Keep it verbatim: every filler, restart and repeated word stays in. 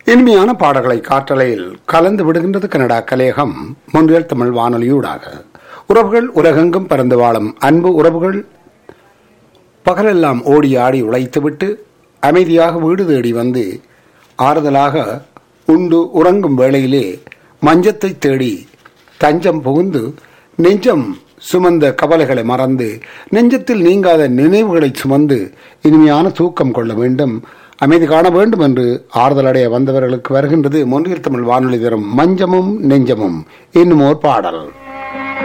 இனிமையான பாடல்களை காற்றலையில் கலந்து விடுகின்றது கனடா கலையகம் முன்றியல் தமிழ் வானொலியூடாக. உறவுகள் உலகெங்கும் பறந்து வாழும் அன்பு உறவுகள் பகலெல்லாம் ஓடி ஆடி உழைத்துவிட்டு அமைதியாக வீடு தேடி வந்து ஆறுதலாக உண்டு உறங்கும் வேளையிலே மஞ்சத்தை தேடி தஞ்சம் புகுந்து நெஞ்சம் சுமந்த கவலைகளை மறந்து நெஞ்சத்தில் நீங்காத நினைவுகளை சுமந்து இனிமையான தூக்கம் கொள்ள வேண்டும், அமைதி காண வேண்டும் என்று ஆறுதலடைய வந்தவர்களுக்கு வருகின்றது மொன்றியல் தமிழ் வானொலி தரும் மஞ்சமும் நெஞ்சமும் என்னும் ஓர் பாடல்.